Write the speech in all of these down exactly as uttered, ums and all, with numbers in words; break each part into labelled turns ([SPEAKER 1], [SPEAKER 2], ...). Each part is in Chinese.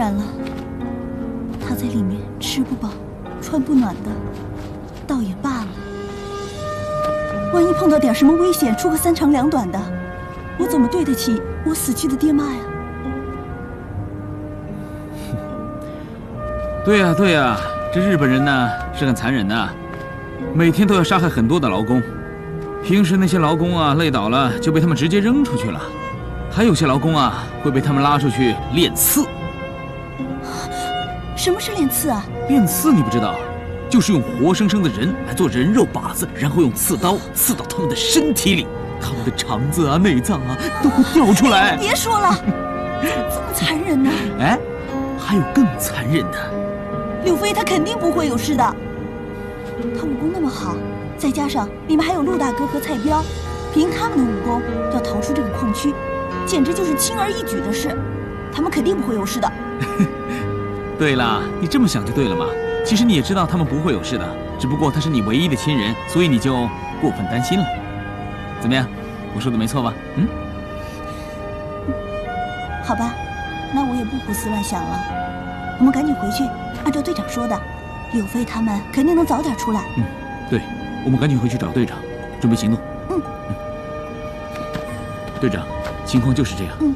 [SPEAKER 1] 然了，他在里面吃不饱、穿不暖的，倒也罢了。万一碰到点什么危险，出个三长两短的，我怎么对得起我死去的爹妈呀？
[SPEAKER 2] 对呀、啊、对呀、啊，这日本人呢是很残忍的，每天都要杀害很多的劳工。平时那些劳工啊累倒了就被他们直接扔出去了，还有些劳工啊会被他们拉出去练刺。
[SPEAKER 1] 什么是练刺啊？
[SPEAKER 2] 练刺你不知道？就是用活生生的人来做人肉靶子，然后用刺刀刺到他们的身体里，他们的肠子啊、内脏啊都会掉出来。
[SPEAKER 1] 别说了，这么残忍呢？
[SPEAKER 2] 哎，还有更残忍的。
[SPEAKER 1] 柳飞他肯定不会有事的，他武功那么好，再加上里面还有陆大哥和蔡彪，凭他们的武功要逃出这个矿区，简直就是轻而易举的事，他们肯定不会有事的。
[SPEAKER 2] 对啦，你这么想就对了嘛。其实你也知道他们不会有事的，只不过他是你唯一的亲人，所以你就过分担心了。怎么样，我说的没错吧？嗯，
[SPEAKER 1] 好吧，那我也不胡思乱想了，我们赶紧回去，按照队长说的，柳飞他们肯定能早点出来。
[SPEAKER 2] 嗯，对，我们赶紧回去找队长，准备行动。
[SPEAKER 1] 嗯
[SPEAKER 2] 嗯，队长，情况就是这样。
[SPEAKER 1] 嗯，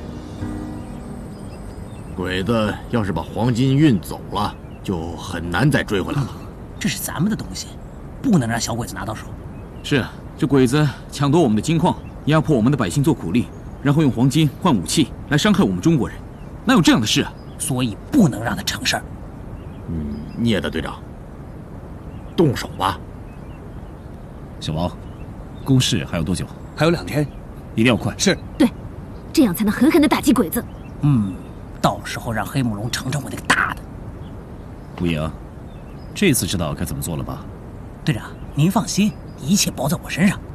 [SPEAKER 3] 鬼子要是把黄金运走了，就很难再追回来了。
[SPEAKER 4] 这是咱们的东西，不能让小鬼子拿到手。
[SPEAKER 2] 是啊，这鬼子抢夺我们的金矿，压迫我们的百姓做苦力，然后用黄金换武器来伤害我们中国人，哪有这样的事啊？
[SPEAKER 4] 所以不能让他成事儿。
[SPEAKER 3] 嗯，聂大队长，动手吧。
[SPEAKER 5] 小王，攻势还有多久？
[SPEAKER 6] 还有两天，
[SPEAKER 5] 一定要快。
[SPEAKER 6] 是。
[SPEAKER 7] 对，这样才能狠狠地打击鬼子。
[SPEAKER 4] 嗯，到时候让黑木龙尝尝我那个大的。
[SPEAKER 5] 吴营，这次知道该怎么做了吧？
[SPEAKER 4] 队长，您放心，一切包在我身上。